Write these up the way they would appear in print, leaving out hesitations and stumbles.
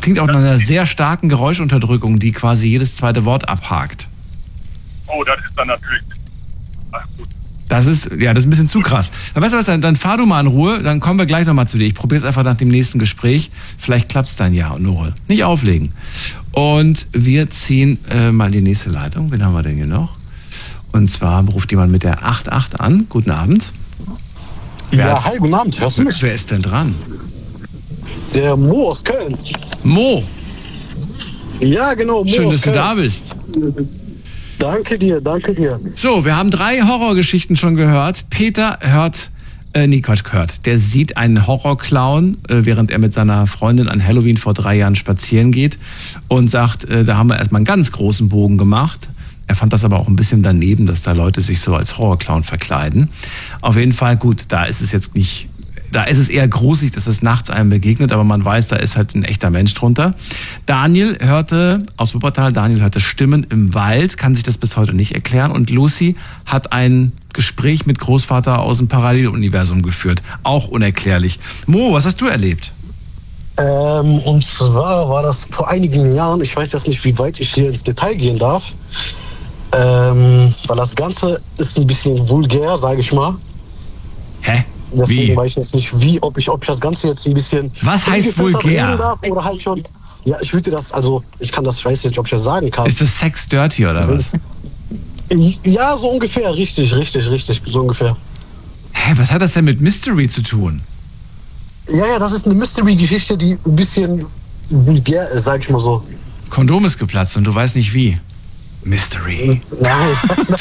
Das klingt auch nach einer sehr starken Geräuschunterdrückung, die quasi jedes zweite Wort abhakt. Oh, das ist dann natürlich... Ach gut. Das ist ein bisschen zu krass. Dann weißt du was, dann fahr du mal in Ruhe, dann kommen wir gleich nochmal zu dir. Ich probiere es einfach nach dem nächsten Gespräch. Vielleicht klappt es dann ja, Nurul. Nicht auflegen. Und wir ziehen mal die nächste Leitung. Wen haben wir denn hier noch? Und zwar ruft jemand mit der 88 an. Guten Abend. Hi, guten Abend. Hörst du mich? Wer ist denn dran? Der Mo aus Köln. Mo. Ja, genau, Mo. Schön, aus dass Köln. du da bist. Danke dir. So, wir haben 3 Horrorgeschichten schon gehört. Peter der sieht einen Horrorclown, während er mit seiner Freundin an Halloween vor 3 Jahren spazieren geht und sagt, da haben wir erstmal einen ganz großen Bogen gemacht. Er fand das aber auch ein bisschen daneben, dass da Leute sich so als Horrorclown verkleiden. Auf jeden Fall, gut, da ist es eher gruselig, dass es nachts einem begegnet, aber man weiß, da ist halt ein echter Mensch drunter. Daniel hörte Stimmen im Wald, kann sich das bis heute nicht erklären. Und Lucy hat ein Gespräch mit Großvater aus dem Paralleluniversum geführt. Auch unerklärlich. Mo, was hast du erlebt? Und zwar war das vor einigen Jahren, ich weiß jetzt nicht, wie weit ich hier ins Detail gehen darf, weil das Ganze ist ein bisschen vulgär, sage ich mal. Hä? Deswegen weiß ich jetzt nicht, ob ich das Ganze jetzt ein bisschen... Was heißt vulgär? Darf oder halt schon... Ja, ich würde das, ich weiß nicht, ob ich das sagen kann. Ist das Sex dirty oder was? Ja, so ungefähr, richtig, so ungefähr. Hä, was hat das denn mit Mystery zu tun? Ja, das ist eine Mystery-Geschichte, die ein bisschen vulgär ist, sag ich mal so. Kondom ist geplatzt und du weißt nicht wie. Mystery. Nein.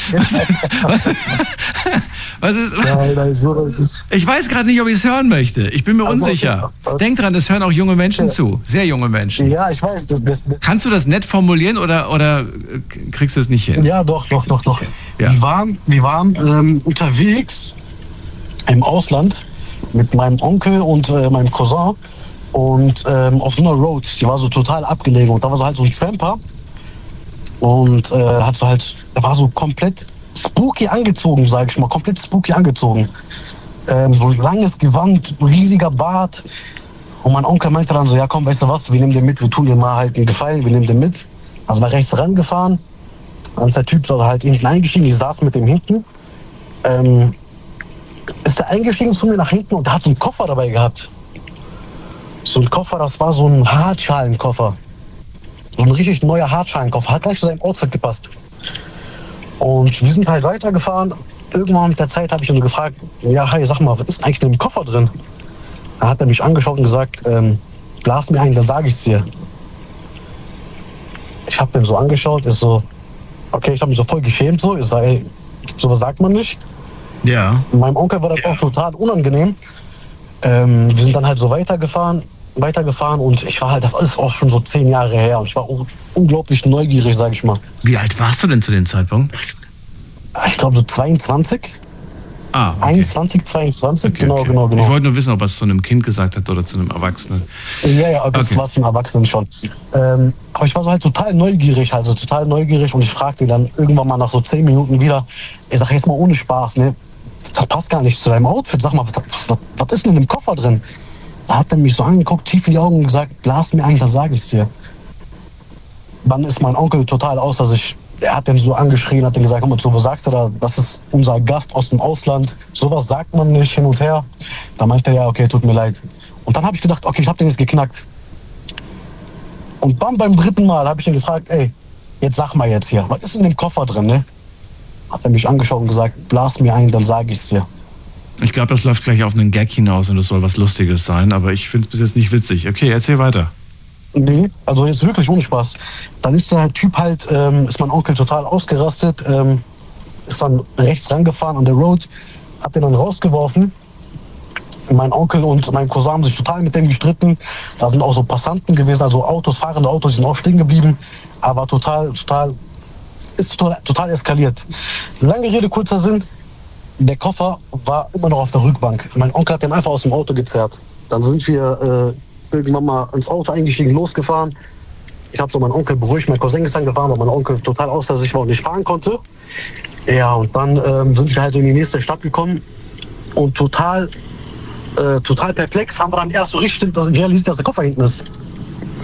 Was ist? Nein, so ist es. Ich weiß gerade nicht, ob ich es hören möchte. Ich bin mir unsicher. Denk dran, es hören auch junge Menschen zu. Sehr junge Menschen. Ja, ich weiß. Kannst du das nett formulieren oder kriegst du es nicht hin? Ja, doch. Ja. Wir waren unterwegs im Ausland mit meinem Onkel und meinem Cousin und auf so einer Road, die war so total abgelegen und da war so halt so ein Tramper und er war so komplett spooky angezogen, sag ich mal, so langes Gewand, riesiger Bart und mein Onkel meinte dann so, ja komm, weißt du was, wir nehmen den mit, wir tun dir mal halt einen Gefallen, wir nehmen den mit. Also war rechts rangefahren, und der Typ ist halt hinten eingestiegen, ich saß mit dem hinten, ist er eingestiegen zu mir nach hinten und der hat so einen Koffer dabei gehabt. So ein Koffer, das war so ein Hartschalenkoffer. So ein richtig neuer Hartschalenkoffer. Hat gleich zu seinem Outfit gepasst. Und wir sind halt weitergefahren. Irgendwann mit der Zeit habe ich ihn so gefragt, ja, hi, sag mal, was ist eigentlich in dem Koffer drin? Da hat er mich angeschaut und gesagt, blas mir ein, dann sage ich es dir. Ich habe ihn so angeschaut, ist so, okay, ich habe mich so voll geschämt, so. Ich sage, ey, sowas sagt man nicht. Ja. Meinem Onkel war das auch total unangenehm. Wir sind dann halt so weitergefahren und ich war halt, das ist auch schon so 10 Jahre her und ich war auch unglaublich neugierig, sag ich mal. Wie alt warst du denn zu dem Zeitpunkt? Ich glaube so 22. Ah, okay. 21, 22, Okay, genau. Ich wollte nur wissen, ob er es zu einem Kind gesagt hat oder zu einem Erwachsenen. Ja, das war zum Erwachsenen schon. Aber ich war so halt total neugierig und ich fragte ihn dann irgendwann mal nach so 10 Minuten wieder, ich sag jetzt mal ohne Spaß, ne, das passt gar nicht zu deinem Outfit, sag mal, was ist denn in dem Koffer drin? Da hat er mich so angeguckt, tief in die Augen und gesagt, blas mir ein, dann sag ich's dir. Dann ist mein Onkel total außer sich. Er hat den so angeschrien, hat den gesagt, komm mal zu, was sagst du da? Das ist unser Gast aus dem Ausland. Sowas sagt man nicht, hin und her. Da meinte er, ja, okay, tut mir leid. Und dann habe ich gedacht, okay, ich habe den jetzt geknackt. Und dann beim 3. Mal habe ich ihn gefragt, ey, jetzt sag mal jetzt hier, was ist in dem Koffer drin, ne? Hat er mich angeschaut und gesagt, blas mir ein, dann sag ich's dir. Ich glaube, das läuft gleich auf einen Gag hinaus und das soll was Lustiges sein, aber ich finde es bis jetzt nicht witzig. Okay, erzähl weiter. Nee, also jetzt wirklich ohne Spaß. Dann ist der Typ halt, ist mein Onkel total ausgerastet, ist dann rechts rangefahren an der Road, hat den dann rausgeworfen. Mein Onkel und mein Cousin haben sich total mit dem gestritten. Da sind auch so Passanten gewesen, also fahrende Autos sind auch stehen geblieben. Aber total eskaliert. Lange Rede, kurzer Sinn. Der Koffer war immer noch auf der Rückbank. Mein Onkel hat den einfach aus dem Auto gezerrt. Dann sind wir irgendwann mal ins Auto eingestiegen, losgefahren. Ich habe so meinen Onkel beruhigt, mein Cousin ist dann gefahren, weil mein Onkel total außer sich war und nicht fahren konnte. Ja, und dann sind wir halt in die nächste Stadt gekommen und total perplex haben wir dann erst so richtig realisiert, dass der Koffer hinten ist.